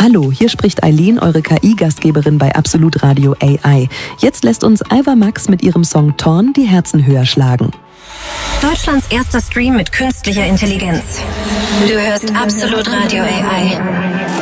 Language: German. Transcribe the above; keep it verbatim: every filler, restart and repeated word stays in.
Hallo, hier spricht Eileen, eure K I-Gastgeberin bei Absolut Radio A I. Jetzt lässt uns Alva Max mit ihrem Song Torn die Herzen höher schlagen. Deutschlands erster Stream mit künstlicher Intelligenz. Du hörst Absolut Radio A I.